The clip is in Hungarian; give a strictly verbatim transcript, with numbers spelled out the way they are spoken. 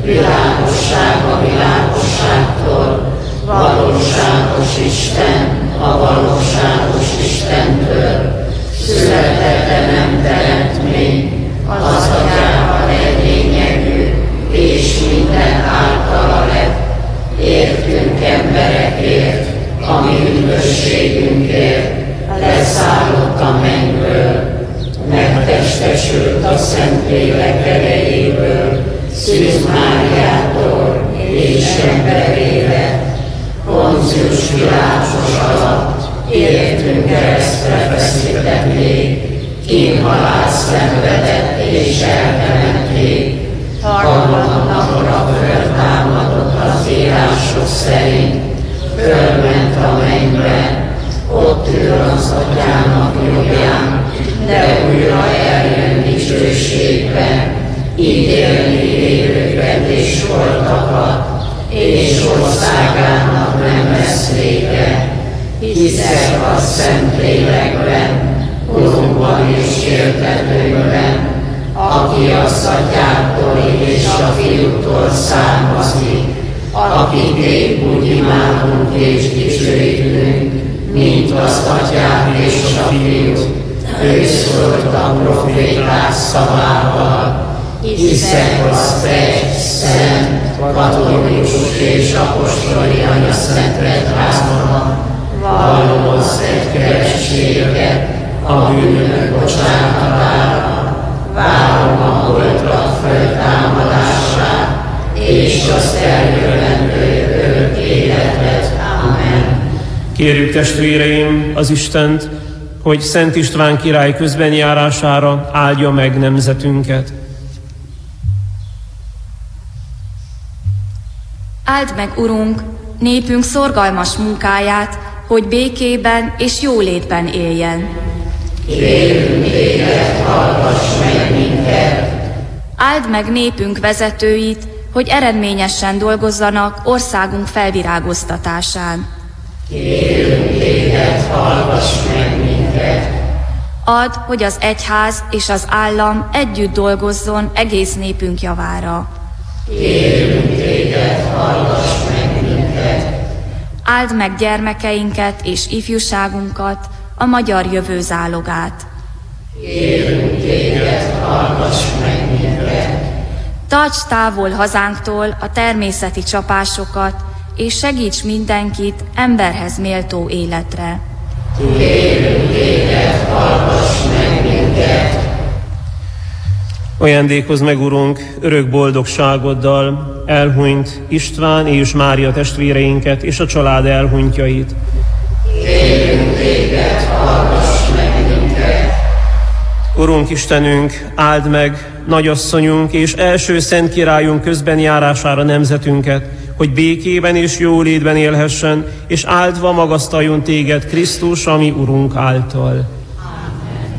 világosság a világosságtól, valóságos Isten a valóságos Istentől, született, de nem teremtmény, az Atyával egy lényegű, és minden általa lett, értünk emberekért, a mi üdvösségünkért, leszállott a mennyből, megtestesült a Szentlélek erejéből, Szűz Máriától és emberé lett, Poncius Pilátus alatt, értünk keresztre feszítették, kínhalált szenvedett és eltemették, harmadnapra föltámadott az írások szerint, fölment a mennybe, ott ül az Atyának jobbján, de újra eljön dicsőségben, ítélni élőket és holtakat, és országának nem lesz vége. Hiszek a Szentlélekben, Urunkban és éltetőnkben, aki az Atyától és a Fiútól származik, akit épp úgy imádunk és dicsőítünk, mint az Atyát és a Fiút. Ő szólt a proféták szavával. Hiszek az egy, szent, katolikus és apostoli anyaszent egyházban, vallom az egy keresztséget, a bűnök bocsánatára, várom a holtak föltámadását, és az eljövendő örök életet. Amen. Kérjük testvéreim az Istent, hogy Szent István király közbenjárására áldja meg nemzetünket. Áld meg, Urunk, népünk szorgalmas munkáját, hogy békében és jólétben éljen. Kérünk téged, hallgass meg minket! Áld meg népünk vezetőit, hogy eredményesen dolgozzanak országunk felvirágoztatásán. Kérünk téged, hallgass meg minket! Add, hogy az egyház és az állam együtt dolgozzon egész népünk javára. Kérünk téged, hallgass meg minket! Áld meg gyermekeinket és ifjúságunkat, a magyar jövő zálogát. Kérünk téged, hallgass meg minket! Tarts távol hazánktól a természeti csapásokat, és segíts mindenkit emberhez méltó életre. Kérünk téged, hallgass meg minket! Ajándékozz meg, Urunk, örök boldogságoddal elhunyt István és Mária testvéreinket és a család elhunytjait. Kérünk téged, hallgass meg minket! Urunk Istenünk, áld meg nagyasszonyunk és első szent királyunk közbenjárására nemzetünket, hogy békében és jólétben élhessen, és áldva magasztaljon téged Krisztus, ami Urunk által.